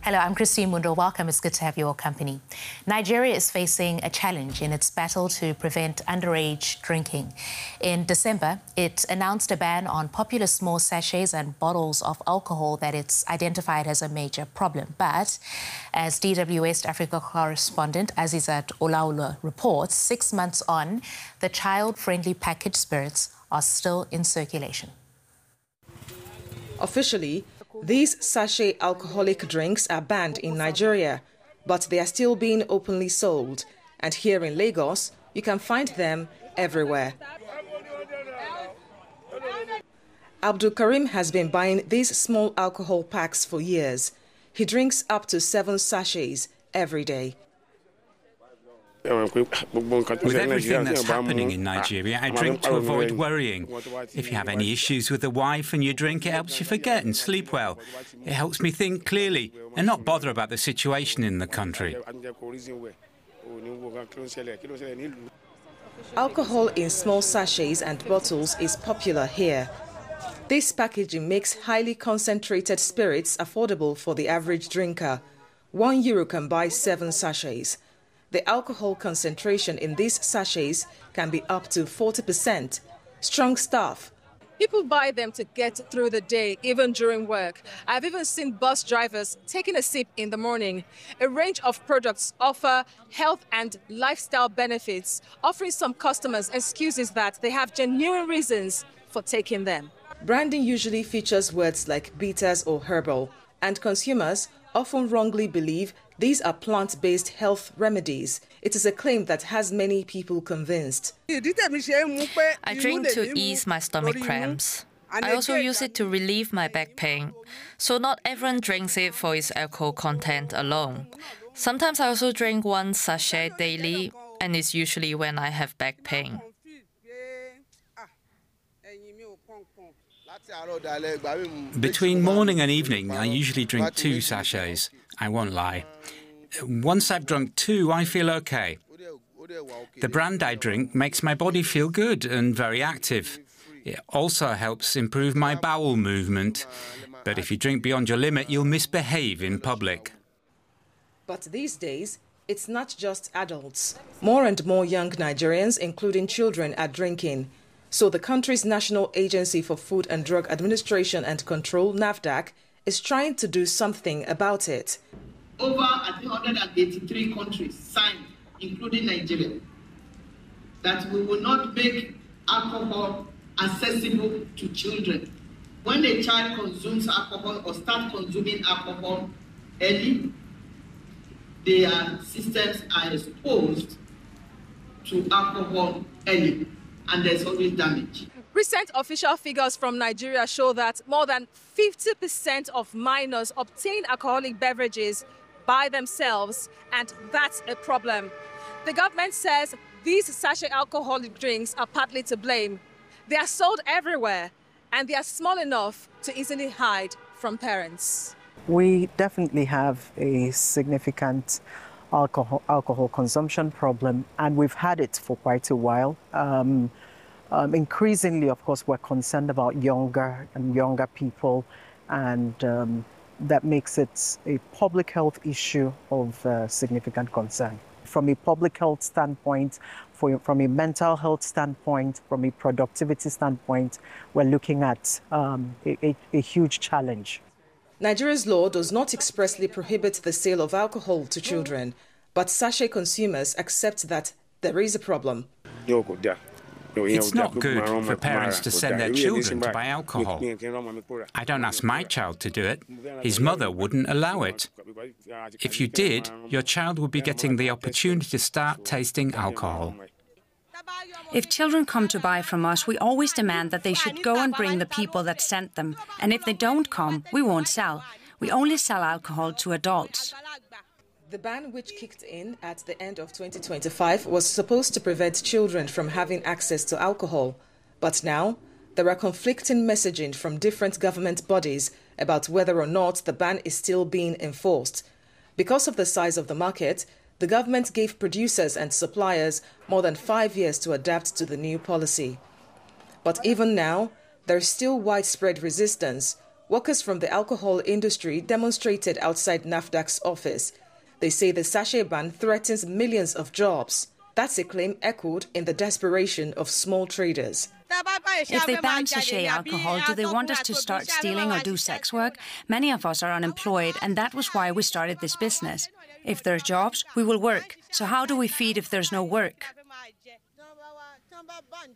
Hello, I'm Christine Mundo. Welcome. It's good to have your company. Nigeria is facing a challenge in its battle to prevent underage drinking. In December, it announced a ban on popular small sachets and bottles of alcohol that it's identified as a major problem. But as DW West Africa correspondent Azizat Olaula reports, 6 months on, the child-friendly packaged spirits are still in circulation. Officially, these sachet alcoholic drinks are banned in Nigeria, but they are still being openly sold. And here in Lagos, you can find them everywhere. Abdul Karim has been buying these small alcohol packs for years. He drinks up to 7 sachets every day. With everything that's happening in Nigeria, I drink to avoid worrying. If you have any issues with the wife and you drink, it helps you forget and sleep well. It helps me think clearly and not bother about the situation in the country. Alcohol in small sachets and bottles is popular here. This packaging makes highly concentrated spirits affordable for the average drinker. €1 can buy 7 sachets. The alcohol concentration in these sachets can be up to 40%. Strong stuff. People buy them to get through the day, even during work. I've even seen bus drivers taking a sip in the morning. A range of products offer health and lifestyle benefits, offering some customers excuses that they have genuine reasons for taking them. Branding usually features words like bitters or herbal, and consumers often wrongly believe these are plant-based health remedies. It is a claim that has many people convinced. I drink to ease my stomach cramps. I also use it to relieve my back pain. So not everyone drinks it for its alcohol content alone. Sometimes I also drink 1 sachet daily, and it's usually when I have back pain. Between morning and evening, I usually drink 2 sachets. I won't lie. Once I've drunk 2, I feel okay. The brand I drink makes my body feel good and very active. It also helps improve my bowel movement. But if you drink beyond your limit, you'll misbehave in public. But these days, it's not just adults. More and more young Nigerians, including children, are drinking. So the country's National Agency for Food and Drug Administration and Control, NAFDAC, is trying to do something about it. Over 183 countries signed, including Nigeria, that we will not make alcohol accessible to children. When a child consumes alcohol or starts consuming alcohol early, their systems are exposed to alcohol early, and there's always damage. Recent official figures from Nigeria show that more than 50% of minors obtain alcoholic beverages by themselves, and that's a problem. The government says these sachet alcoholic drinks are partly to blame. They are sold everywhere, and they are small enough to easily hide from parents. We definitely have a significant alcohol consumption problem, and we've had it for quite a while. Increasingly, of course, we're concerned about younger people, and that makes it a public health issue of significant concern. From a public health standpoint, from a mental health standpoint, from a productivity standpoint, we're looking at a huge challenge. Nigeria's law does not expressly prohibit the sale of alcohol to children, but sachet consumers accept that there is a problem. It's not good for parents to send their children to buy alcohol. I don't ask my child to do it. His mother wouldn't allow it. If you did, your child would be getting the opportunity to start tasting alcohol. If children come to buy from us, we always demand that they should go and bring the people that sent them. And if they don't come, we won't sell. We only sell alcohol to adults. The ban, which kicked in at the end of 2025, was supposed to prevent children from having access to alcohol. But now, there are conflicting messaging from different government bodies about whether or not the ban is still being enforced. Because of the size of the market, the government gave producers and suppliers more than 5 years to adapt to the new policy. But even now, there is still widespread resistance, Workers from the alcohol industry demonstrated outside NAFDAC's office. They say the sachet ban threatens millions of jobs. That's a claim echoed in the desperation of small traders. If they ban sachet alcohol, do they want us to start stealing or do sex work? Many of us are unemployed, and that was why we started this business. If there's jobs, we will work. So how do we feed if there's no work?